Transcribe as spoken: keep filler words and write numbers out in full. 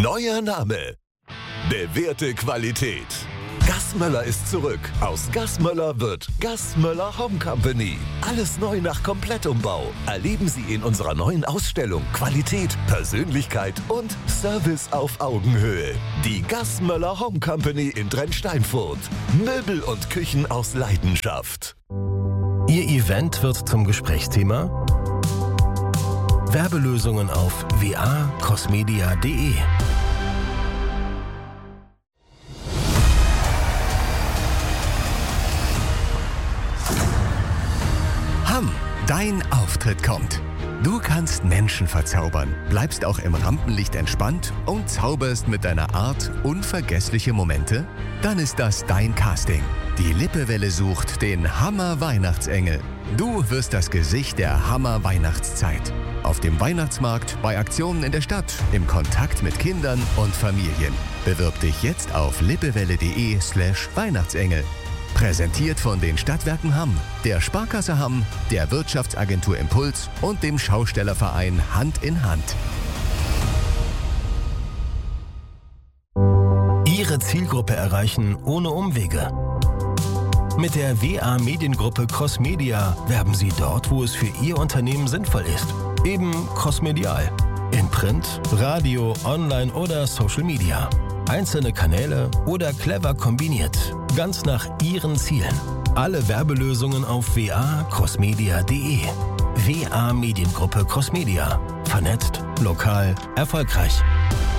Neuer Name. Bewährte Qualität. Gassmöller ist zurück. Aus Gassmöller wird Gassmöller Home Company. Alles neu nach Komplettumbau. Erleben Sie in unserer neuen Ausstellung Qualität, Persönlichkeit und Service auf Augenhöhe. Die Gassmöller Home Company in Drensteinfurt. Möbel und Küchen aus Leidenschaft. Ihr Event wird zum Gesprächsthema? Werbelösungen auf w a crossmedia punkt de. Hamm, dein Auftritt kommt. Du kannst Menschen verzaubern, bleibst auch im Rampenlicht entspannt und zauberst mit deiner Art unvergessliche Momente? Dann ist das dein Casting. Die Lippewelle sucht den Hammer-Weihnachtsengel. Du wirst das Gesicht der Hammer-Weihnachtszeit. Auf dem Weihnachtsmarkt, bei Aktionen in der Stadt, im Kontakt mit Kindern und Familien. Bewirb dich jetzt auf lippewelle.de slash Weihnachtsengel. Präsentiert von den Stadtwerken Hamm, der Sparkasse Hamm, der Wirtschaftsagentur Impuls und dem Schaustellerverein Hand in Hand. Ihre Zielgruppe erreichen ohne Umwege. Mit der W A Mediengruppe Crossmedia werben Sie dort, wo es für Ihr Unternehmen sinnvoll ist. Eben crossmedial. In Print, Radio, Online oder Social Media. Einzelne Kanäle oder clever kombiniert. Ganz nach Ihren Zielen. Alle Werbelösungen auf w a crossmedia punkt de. W A Mediengruppe Crossmedia. Vernetzt, lokal, erfolgreich.